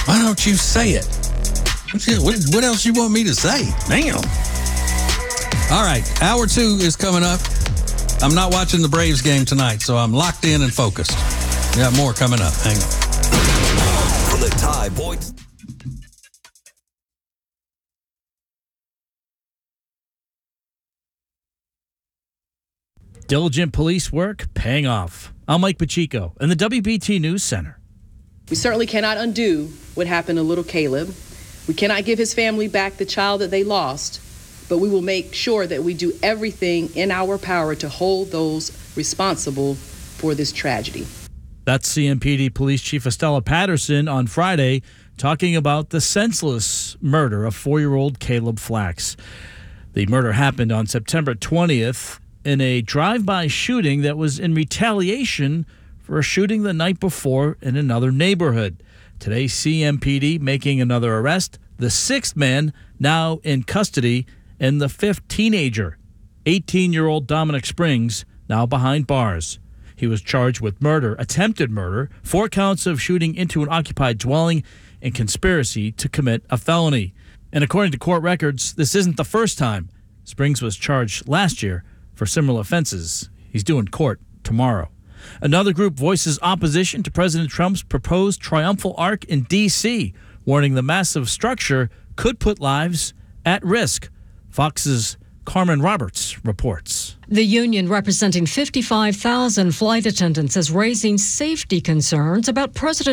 Why don't you say it? What else you want me to say? Damn. All right, hour 2 is coming up. I'm not watching the Braves game tonight, so I'm locked in and focused. We got more coming up. Hang on. From the Tie Boys. Diligent police work paying off. I'm Mike Pacheco in the WBT News Center. We certainly cannot undo what happened to little Caleb. We cannot give his family back the child that they lost, but we will make sure that we do everything in our power to hold those responsible for this tragedy. That's CMPD Police Chief Estella Patterson on Friday talking about the senseless murder of 4-year-old Caleb Flax. The murder happened on September 20th in a drive-by shooting that was in retaliation for a shooting the night before in another neighborhood. Today, CMPD making another arrest, the 6th man now in custody, and the 5th teenager, 18-year-old Dominic Springs, now behind bars. He was charged with murder, attempted murder, 4 counts of shooting into an occupied dwelling, and conspiracy to commit a felony. And according to court records, this isn't the first time. Springs was charged last year for similar offenses. He's due in court tomorrow. Another group voices opposition to President Trump's proposed triumphal arch in D.C., warning the massive structure could put lives at risk. Fox's Carmen Roberts reports. The union, representing 55,000 flight attendants, is raising safety concerns about President